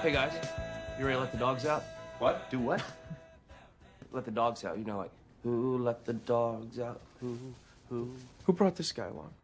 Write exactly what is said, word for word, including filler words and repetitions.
Hey guys, you ready to let the dogs out? What? Do what? Let the dogs out. You know, like, who let the dogs out? Who, who? Who brought this guy along?